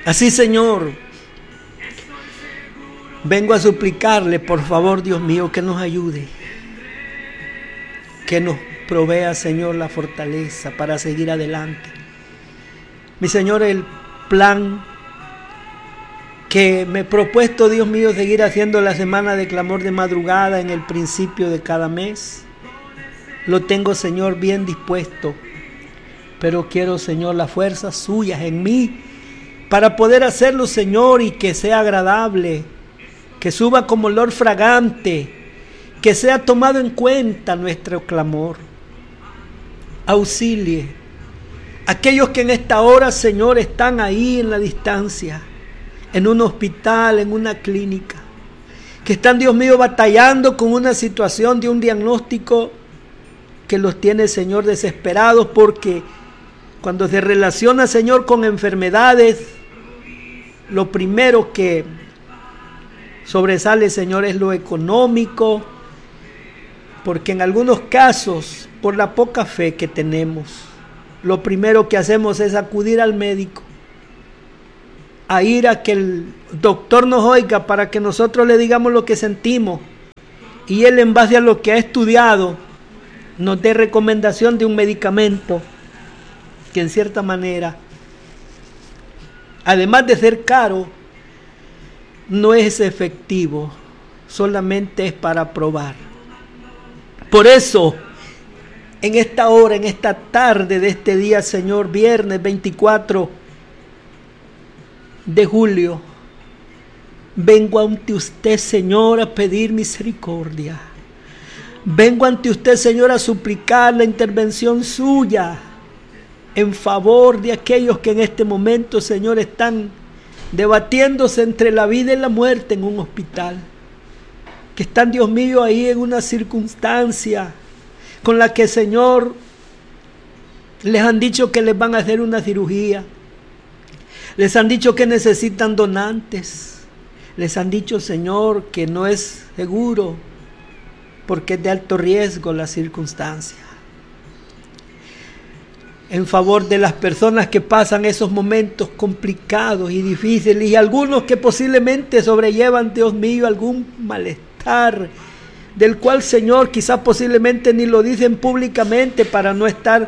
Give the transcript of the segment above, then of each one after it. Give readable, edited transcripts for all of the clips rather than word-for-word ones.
Así, Señor, vengo a suplicarle, por favor, Dios mío, que nos ayude, que nos provea, Señor, la fortaleza para seguir adelante. Mi Señor, el plan que me he propuesto, Dios mío, seguir haciendo la semana de clamor de madrugada en el principio de cada mes, lo tengo, Señor, bien dispuesto, pero quiero, Señor, las fuerzas suyas en mí para poder hacerlo, Señor, y que sea agradable, que suba como olor fragante, que sea tomado en cuenta nuestro clamor. Auxilie aquellos que en esta hora, Señor, están ahí en la distancia, en un hospital, en una clínica, que están, Dios mío, batallando con una situación de un diagnóstico que los tiene, Señor, desesperados, porque cuando se relaciona, Señor, con enfermedades, lo primero que sobresale, Señor, es lo económico, porque en algunos casos, por la poca fe que tenemos, lo primero que hacemos es acudir al médico, a ir a que el doctor nos oiga para que nosotros le digamos lo que sentimos, y él, en base a lo que ha estudiado, nos dé recomendación de un medicamento que en cierta manera, además de ser caro, no es efectivo, solamente es para probar. Por eso, en esta hora, en esta tarde de este día, Señor, viernes 24 de julio, vengo ante usted, Señor, a pedir misericordia. Vengo ante usted, Señor, a suplicar la intervención suya en favor de aquellos que en este momento, Señor, están debatiéndose entre la vida y la muerte en un hospital, que están, Dios mío, ahí en una circunstancia con la que, Señor, les han dicho que les van a hacer una cirugía, les han dicho que necesitan donantes, les han dicho, Señor, que no es seguro porque es de alto riesgo la circunstancia. En favor de las personas que pasan esos momentos complicados y difíciles, y algunos que posiblemente sobrellevan, Dios mío, algún malestar, del cual, Señor, quizás posiblemente ni lo dicen públicamente para no estar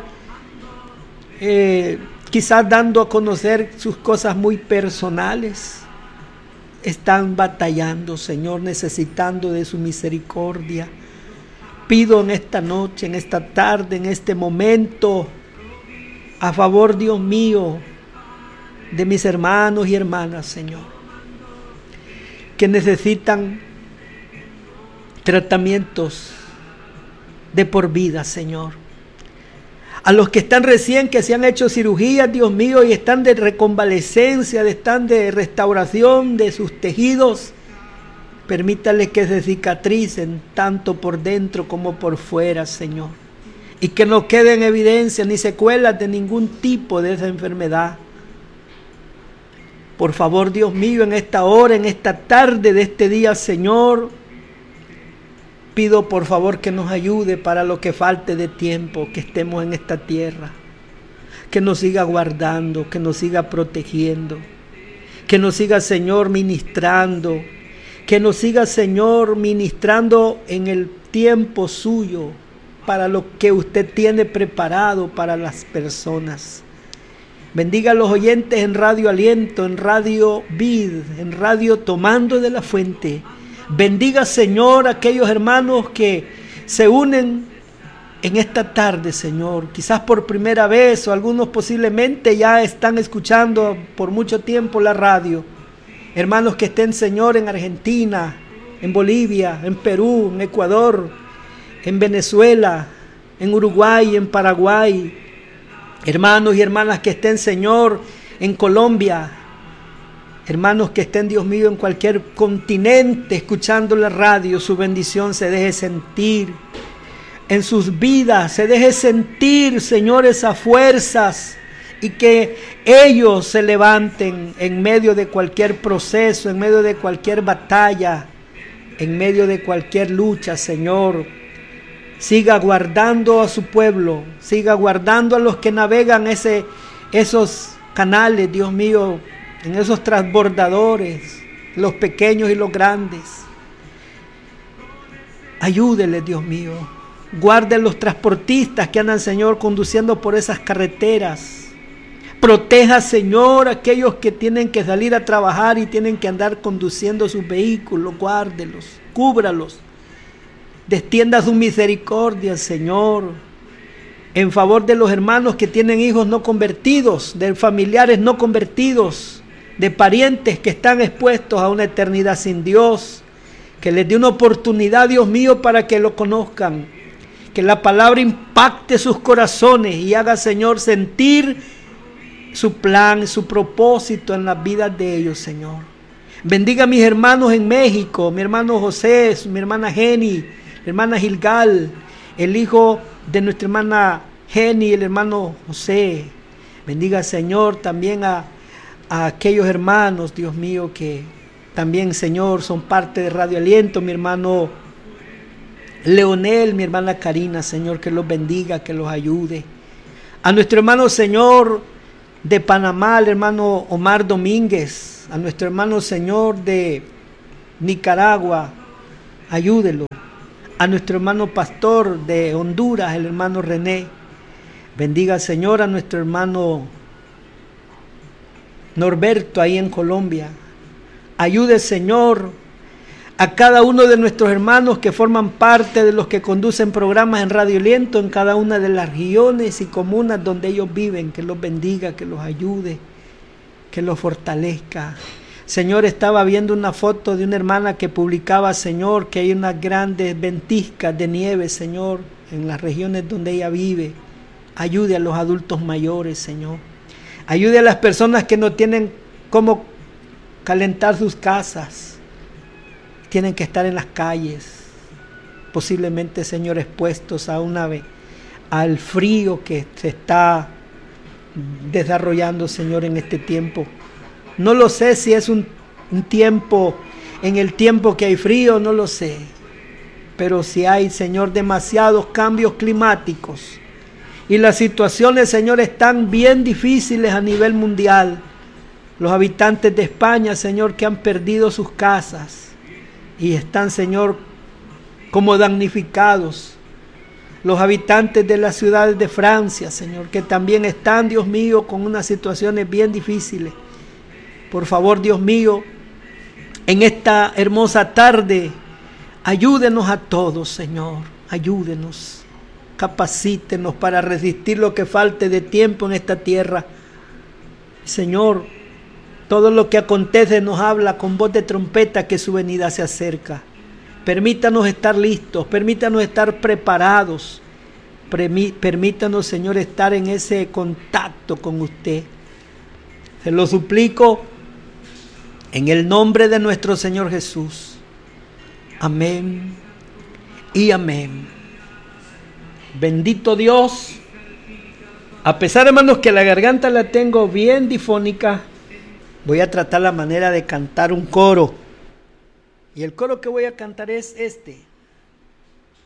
quizás dando a conocer sus cosas muy personales. Están batallando, Señor, necesitando de su misericordia. Pido en esta noche, en esta tarde, en este momento, a favor, Dios mío, de mis hermanos y hermanas, Señor, que necesitan tratamientos de por vida, Señor. A los que están recién, que se han hecho cirugías, Dios mío, y están de reconvalecencia, están de restauración de sus tejidos, permítale que se cicatricen tanto por dentro como por fuera, Señor, y que no queden evidencias ni secuelas de ningún tipo de esa enfermedad. Por favor, Dios mío, en esta hora, en esta tarde de este día, Señor, pido por favor que nos ayude para lo que falte de tiempo que estemos en esta tierra, que nos siga guardando, que nos siga protegiendo, que nos siga, Señor, ministrando, que nos siga, Señor, ministrando en el tiempo suyo para lo que usted tiene preparado para las personas. Bendiga a los oyentes en Radio Aliento, en Radio Vid, en Radio Tomando de la Fuente. Bendiga, Señor, a aquellos hermanos que se unen en esta tarde, Señor, quizás por primera vez, o algunos posiblemente ya están escuchando por mucho tiempo la radio. Hermanos que estén, Señor, en Argentina, en Bolivia, en Perú, en Ecuador, en Venezuela, en Uruguay, en Paraguay. Hermanos y hermanas que estén, Señor, en Colombia. Hermanos que estén, Dios mío, en cualquier continente escuchando la radio, su bendición se deje sentir en sus vidas, se deje sentir, Señor, esas fuerzas, y que ellos se levanten en medio de cualquier proceso, en medio de cualquier batalla, en medio de cualquier lucha, Señor. Siga guardando a su pueblo, siga guardando a los que navegan esos canales, Dios mío, en esos transbordadores, los pequeños y los grandes. Ayúdele, Dios mío. Guarde los transportistas que andan, Señor, conduciendo por esas carreteras. Proteja, Señor, a aquellos que tienen que salir a trabajar y tienen que andar conduciendo sus vehículos. Guárdelos, cúbralos. Extienda su misericordia, Señor, en favor de los hermanos que tienen hijos no convertidos, de familiares no convertidos, de parientes que están expuestos a una eternidad sin Dios. Que les dé una oportunidad, Dios mío, para que lo conozcan. Que la palabra impacte sus corazones y haga, Señor, sentir su plan, su propósito en las vidas de ellos, Señor. Bendiga a mis hermanos en México, mi hermano José, mi hermana Jenny, mi hermana Gilgal, el hijo de nuestra hermana Jenny, el hermano José. Bendiga, Señor, también a aquellos hermanos, Dios mío, que también, Señor, son parte de Radio Aliento, mi hermano Leonel, mi hermana Karina, Señor, que los bendiga, que los ayude. A nuestro hermano, Señor, de Panamá, el hermano Omar Domínguez, a nuestro hermano, Señor, de Nicaragua, ayúdelo. A nuestro hermano pastor de Honduras, el hermano René. Bendiga, Señor, a nuestro hermano Norberto ahí en Colombia. Ayude, Señor, a cada uno de nuestros hermanos que forman parte de los que conducen programas en Radio Aliento en cada una de las regiones y comunas donde ellos viven. Que los bendiga, que los ayude, que los fortalezca. Señor, estaba viendo una foto de una hermana que publicaba, Señor, que hay unas grandes ventiscas de nieve, Señor, en las regiones donde ella vive. Ayude a los adultos mayores, Señor. Ayude a las personas que no tienen cómo calentar sus casas. Tienen que estar en las calles, posiblemente, Señor, expuestos al frío que se está desarrollando, Señor, en este tiempo. No lo sé si es un tiempo, en el tiempo que hay frío, no lo sé. Pero si hay, Señor, demasiados cambios climáticos y las situaciones, Señor, están bien difíciles a nivel mundial. Los habitantes de España, Señor, que han perdido sus casas y están, Señor, como damnificados. Los habitantes de las ciudades de Francia, Señor, que también están, Dios mío, con unas situaciones bien difíciles. Por favor, Dios mío, en esta hermosa tarde, ayúdenos a todos, Señor. Ayúdenos, capacítenos para resistir lo que falte de tiempo en esta tierra. Señor, todo lo que acontece nos habla con voz de trompeta que su venida se acerca. Permítanos estar listos, permítanos estar preparados. Permítanos, Señor, estar en ese contacto con usted. Se lo suplico en el nombre de nuestro Señor Jesús. Amén y amén. Bendito Dios. A pesar, hermanos, que la garganta la tengo bien difónica, voy a tratar la manera de cantar un coro. Y el coro que voy a cantar es este.